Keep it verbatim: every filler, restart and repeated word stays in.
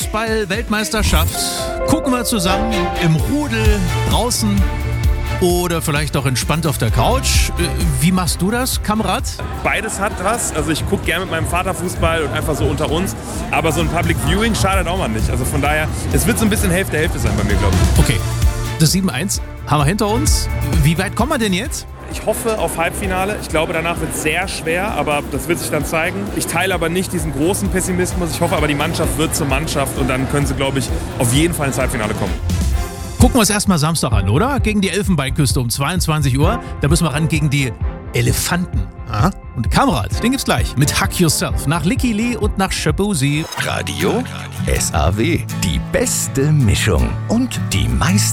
Fußball-Weltmeisterschaft. Gucken wir zusammen im Rudel, draußen oder vielleicht auch entspannt auf der Couch. Wie machst du das, Kamerad? Beides hat was. Also ich gucke gerne mit meinem Vater Fußball und einfach so unter uns. Aber so ein Public Viewing schadet auch mal nicht. Also von daher, es wird so ein bisschen Hälfte-Hälfte sein bei mir, glaube ich. Okay, das sieben eins haben wir hinter uns. Wie weit kommen wir denn jetzt? Ich hoffe auf Halbfinale. Ich glaube, danach wird es sehr schwer, aber das wird sich dann zeigen. Ich teile aber nicht diesen großen Pessimismus. Ich hoffe aber, die Mannschaft wird zur Mannschaft und dann können sie, glaube ich, auf jeden Fall ins Halbfinale kommen. Gucken wir uns erstmal Samstag an, oder? Gegen die Elfenbeinküste um zweiundzwanzig Uhr. Da müssen wir ran gegen die Elefanten. Aha. Und Kamerad, den gibt's gleich mit Hack Yourself nach Licky Lee und nach Shabuzi. Radio S A W. Die beste Mischung und die meisten